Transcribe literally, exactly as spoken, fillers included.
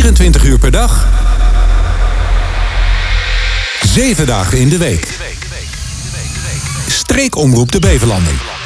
vierentwintig uur per dag. Zeven dagen in de week. Streekomroep de Beverlanden.